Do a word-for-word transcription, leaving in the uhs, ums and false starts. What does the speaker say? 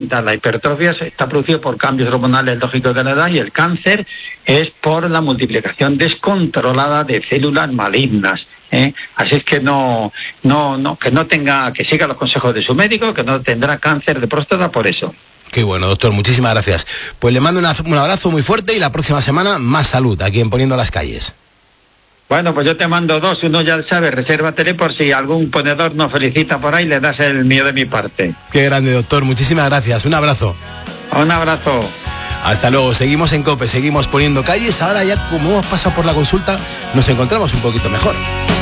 fundamental. La hipertrofia está producida por cambios hormonales lógicos de la edad, y el cáncer es por la multiplicación descontrolada de células malignas. ¿Eh? Así es que no, no, no, que no tenga, que siga los consejos de su médico, que no tendrá cáncer de próstata por eso. Qué bueno, doctor, muchísimas gracias. Pues le mando una, un abrazo muy fuerte, y la próxima semana más salud aquí en Poniendo las Calles. Bueno, pues yo te mando dos, uno ya sabes, resérvatele por si algún ponedor nos felicita por ahí, le das el mío de mi parte. Qué grande, doctor, muchísimas gracias, un abrazo. Un abrazo. Hasta luego, seguimos en COPE, seguimos poniendo calles. Ahora ya, como hemos pasado por la consulta, nos encontramos un poquito mejor.